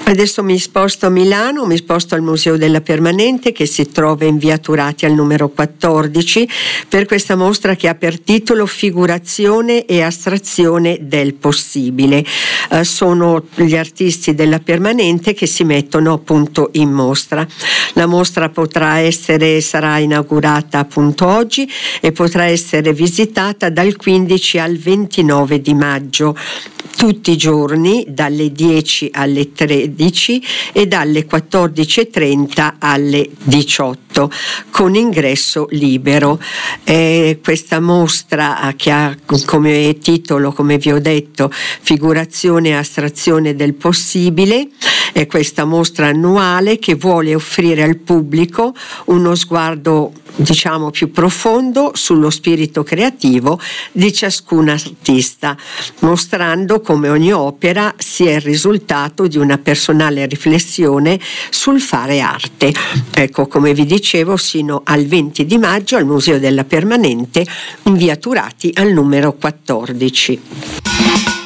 Adesso mi sposto a Milano, mi sposto al Museo della Permanente, che si trova in via Turati al numero 14, per questa mostra che ha per titolo Figurazione e astrazione del possibile. Sono gli artisti della Permanente che si mettono appunto in mostra. La mostra sarà inaugurata appunto oggi e potrà essere visitata dal 15 al 29 di maggio, tutti i giorni dalle 10 alle 13 e dalle 14:30 alle 18, con ingresso libero. Questa mostra che ha come titolo, come vi ho detto, Figurazione e astrazione del possibile, è questa mostra annuale che vuole offrire al pubblico uno sguardo più profondo sullo spirito creativo di ciascun artista, mostrando come ogni opera sia il risultato di una personale riflessione sul fare arte. Ecco, come vi dicevo, sino al 20 di maggio al Museo della Permanente in via Turati al numero 14.